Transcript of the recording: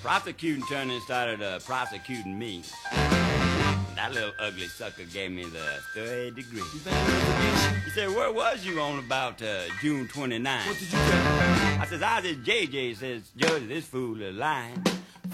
prosecuting attorney started prosecuting me. That little ugly sucker gave me the third degree. You think it was against you? He said, where was you on about June 29th? What did you tell him? I says, I was at JJ. He says, Judge, this fool is lying.